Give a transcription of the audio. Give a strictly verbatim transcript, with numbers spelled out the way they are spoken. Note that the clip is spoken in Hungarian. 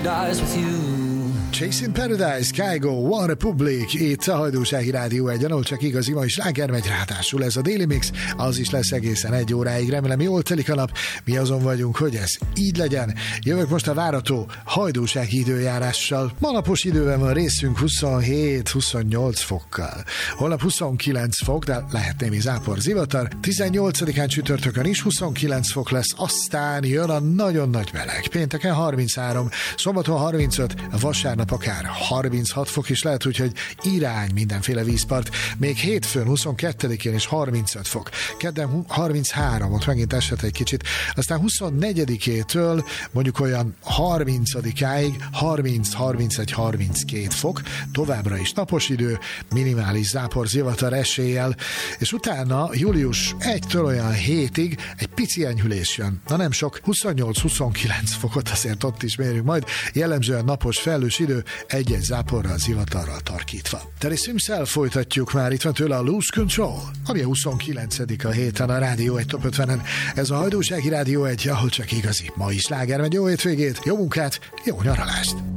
paradise with you. Chasing Paradise, Kygo, One Republic, itt a Hajdúsági Rádió egy, ahol csak igazi mai sláger megy, ráadásul ez a Daily Mix, az is lesz egészen egy óráig, remélem jól telik a nap, mi azon vagyunk, hogy ez így legyen. Jövök most a várató hajdúsági időjárással. Ma napos időben van részünk huszonhét-huszonnyolc fokkal. Holnap huszonkilenc fok, de lehet némi zápor, zivatar. tizennyolcadikán csütörtökön is huszonkilenc fok lesz, aztán jön a nagyon nagy meleg. Pénteken harminchárom, szombaton harmincöt, vasárnap akár harminchat fok is lehet, úgyhogy irány mindenféle vízpart. Még hétfőn huszonkettedikén és harmincöt fok. Kedden harminchárom, ott megint eshet egy kicsit. Aztán huszonnegyedikétől mondjuk olyan harmincadikáig harminc, harmincegy, harminckét fok. Továbbra is napos idő, minimális zápor, zivatar eséllyel, és utána július elsejétől olyan hétig egy pici enyhülés jön. Na nem sok, huszonnyolc-huszonkilenc fokot azért ott is mérjük majd. Jellemzően napos felhős idő, egy-egy záporral, zivatarral tarkítva. Terry Simszel folytatjuk már, itt van tőle a Lose Control, ami a huszonkilencedik a héten a Rádió egy Top ötvenen. Ez a Hajdúsági Rádió egy, ahol csak igazi mai sláger megy. Jó hétvégét, jó munkát, jó nyaralást!